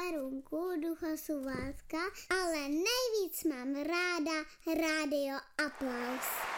Perunku, Duchosu Válska, ale nejvíc mám ráda Rádio Aplaus.